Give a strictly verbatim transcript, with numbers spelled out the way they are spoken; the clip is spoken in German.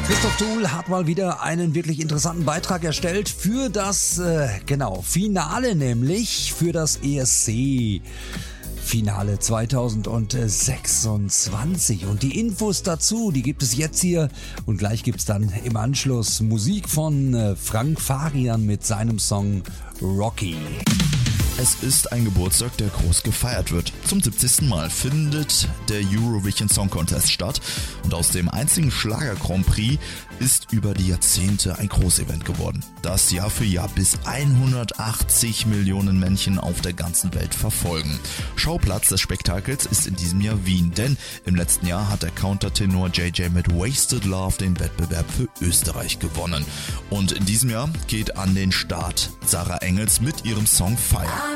Christoph Tuhl hat mal wieder einen wirklich interessanten Beitrag erstellt für das, äh, genau, Finale, nämlich für das E S C. Finale zweitausendsechsundzwanzig. Und die Infos dazu, die gibt es jetzt hier. Und gleich gibt es dann im Anschluss Musik von äh, Frank Farian mit seinem Song Rocky. Es ist ein Geburtstag, der groß gefeiert wird. Zum siebzigsten Mal findet der Eurovision Song Contest statt und aus dem einzigen Schlager-Grand Prix ist über die Jahrzehnte ein Großevent geworden, das Jahr für Jahr bis hundertachtzig Millionen Menschen auf der ganzen Welt verfolgen. Schauplatz des Spektakels ist in diesem Jahr Wien, denn im letzten Jahr hat der Countertenor J J mit Wasted Love den Wettbewerb für Österreich gewonnen. Und in diesem Jahr geht an den Start Sarah Engels mit ihrem Song Fire.